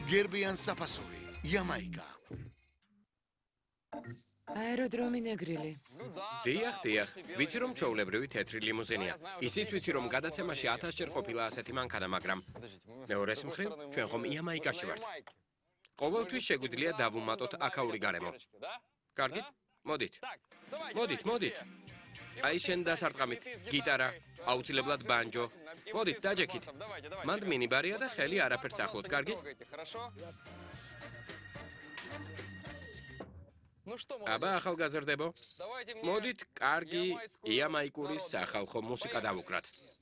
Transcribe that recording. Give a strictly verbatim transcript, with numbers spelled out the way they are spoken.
გერბიან საფასური, იამაიკა. აეროდრომი ნეგრილი. დიახ, დიახ. ვიცი რომ ჩვეულებრივი თეთრი ლიმუზინია. ისიც ვიცი რომ გადაცემაში ათასჯერ ყოფილა ასეთი მანქანა, მაგრამ მეორეს მხრივ ჩვენ ხომ იამაიკაში ვართ. ყოველთვის შეგვიძლია დავუმატოთ აქაური გარემო. კარგი? მოდით. მოდით, მოდით. აი შენ დასარტყამით გიტარა, აუცილებლად ბანჯო. მოდით, დაჯექით. მანდ მინიბარია და ხელი არაფერს ახლოთ, კარგი? აბა ახალგაზრდებო. მოდით, კარგი იამაიკური სახალხო მუსიკა დავუკრათ.